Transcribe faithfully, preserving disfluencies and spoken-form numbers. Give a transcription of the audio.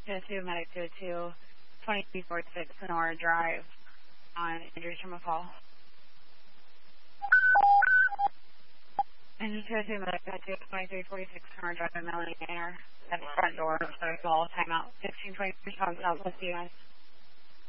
two oh two, medic two oh two, twenty-three forty-six Sonora Drive on Andrews from a call. Andrews two oh two, medic two oh two, twenty-three forty-six Sonora Drive on Melanie Manor. At the front door, so it's all timeout. fifteen twenty-three, I'll, I'll see you guys.